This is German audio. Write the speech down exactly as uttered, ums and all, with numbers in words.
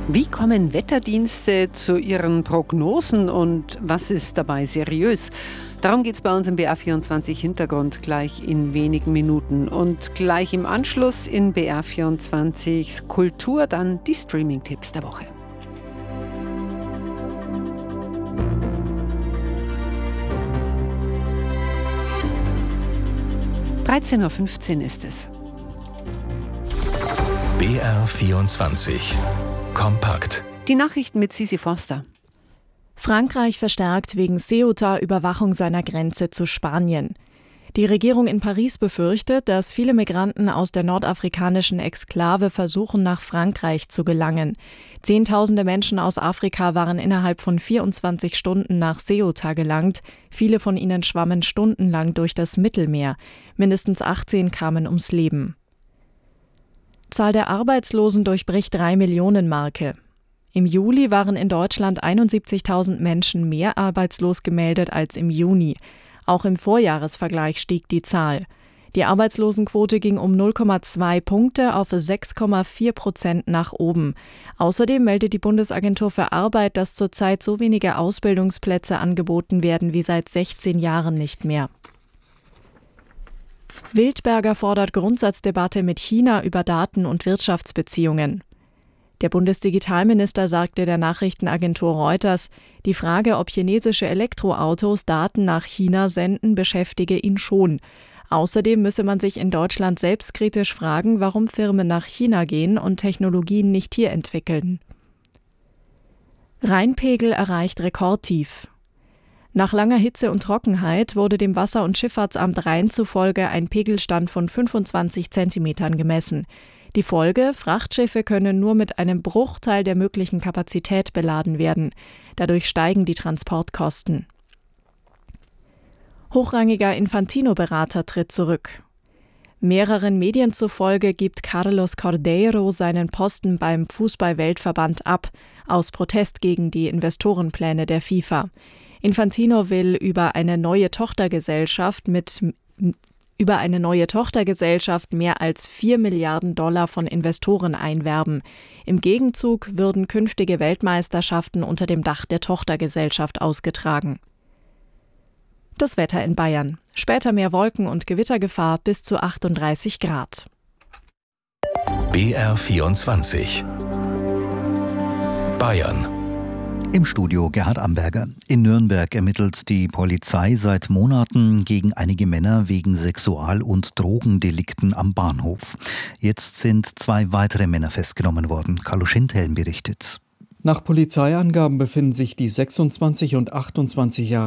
Wie kommen Wetterdienste zu ihren Prognosen und was ist dabei seriös? Darum geht es bei uns im B R vierundzwanzig Hintergrund gleich in wenigen Minuten. Und gleich im Anschluss in B R vierundzwanzig Kultur dann die Streaming-Tipps der Woche. dreizehn Uhr fünfzehn ist es. B R vierundzwanzig Kompakt. Die Nachrichten mit Sisi Forster. Frankreich verstärkt wegen Ceuta Überwachung seiner Grenze zu Spanien. Die Regierung in Paris befürchtet, dass viele Migranten aus der nordafrikanischen Exklave versuchen, nach Frankreich zu gelangen. Zehntausende Menschen aus Afrika waren innerhalb von vierundzwanzig Stunden nach Ceuta gelangt. Viele von ihnen schwammen stundenlang durch das Mittelmeer. Mindestens achtzehn kamen ums Leben. Zahl der Arbeitslosen durchbricht drei Millionen Marke. Im Juli waren in Deutschland einundsiebzigtausend Menschen mehr arbeitslos gemeldet als im Juni. Auch im Vorjahresvergleich stieg die Zahl. Die Arbeitslosenquote ging um null Komma zwei Punkte auf sechs Komma vier Prozent nach oben. Außerdem meldet die Bundesagentur für Arbeit, dass zurzeit so wenige Ausbildungsplätze angeboten werden wie seit sechzehn Jahren nicht mehr. Wildberger fordert Grundsatzdebatte mit China über Daten- und Wirtschaftsbeziehungen. Der Bundesdigitalminister sagte der Nachrichtenagentur Reuters, die Frage, ob chinesische Elektroautos Daten nach China senden, beschäftige ihn schon. Außerdem müsse man sich in Deutschland selbstkritisch fragen, warum Firmen nach China gehen und Technologien nicht hier entwickeln. Rheinpegel erreicht Rekordtief. Nach langer Hitze und Trockenheit wurde dem Wasser- und Schifffahrtsamt Rhein zufolge ein Pegelstand von fünfundzwanzig Zentimetern gemessen. Die Folge: Frachtschiffe können nur mit einem Bruchteil der möglichen Kapazität beladen werden. Dadurch steigen die Transportkosten. Hochrangiger Infantino-Berater tritt zurück. Mehreren Medien zufolge gibt Carlos Cordeiro seinen Posten beim Fußball-Weltverband ab, aus Protest gegen die Investorenpläne der FIFA. Infantino will über eine neue Tochtergesellschaft mit über eine neue Tochtergesellschaft mehr als vier Milliarden Dollar von Investoren einwerben. Im Gegenzug würden künftige Weltmeisterschaften unter dem Dach der Tochtergesellschaft ausgetragen. Das Wetter in Bayern. Später mehr Wolken und Gewittergefahr bis zu achtunddreißig Grad. B R vierundzwanzig Bayern. Im Studio Gerhard Amberger. In Nürnberg ermittelt die Polizei seit Monaten gegen einige Männer wegen Sexual- und Drogendelikten am Bahnhof. Jetzt sind zwei weitere Männer festgenommen worden. Carlo Schindhelm berichtet. Nach Polizeiangaben befinden sich die sechsundzwanzig und achtundzwanzig Jahre